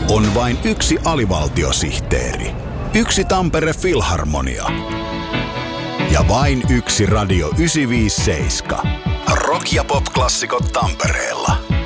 On vain yksi alivaltiosihteeri, yksi Tampere Filharmonia ja vain yksi Radio 957. Rock- ja pop-klassikot Tampereella.